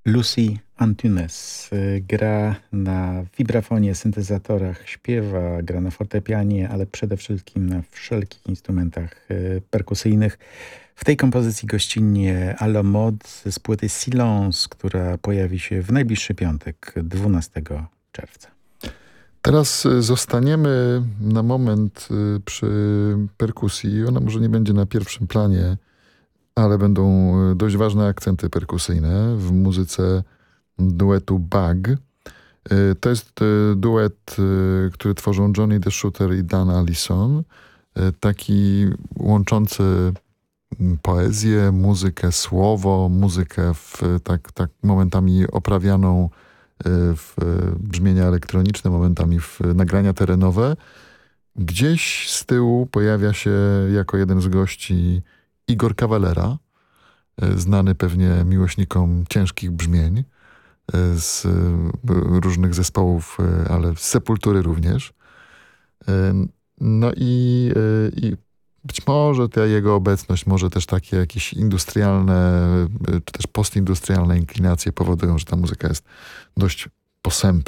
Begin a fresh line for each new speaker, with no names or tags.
Lucy Antunes gra na vibrafonie, syntezatorach, śpiewa, gra na fortepianie, ale przede wszystkim na wszelkich instrumentach perkusyjnych. W tej kompozycji gościnnie à la mode z płyty Silence, która pojawi się w najbliższy piątek, 12 czerwca.
Teraz zostaniemy na moment przy perkusji. Ona może nie będzie na pierwszym planie, ale będą dość ważne akcenty perkusyjne w muzyce duetu Bug. To jest duet, który tworzą Johnny the Shooter i Dan Allison. Taki łączący poezję, muzykę, słowo, muzykę tak momentami oprawianą w brzmienia elektroniczne, momentami w nagrania terenowe. Gdzieś z tyłu pojawia się jako jeden z gości Igor Cavalera, znany pewnie miłośnikom ciężkich brzmień z różnych zespołów, ale z Sepultury również. No i być może ta jego obecność, może też takie jakieś industrialne, czy też postindustrialne inklinacje powodują, że ta muzyka jest dość posępna.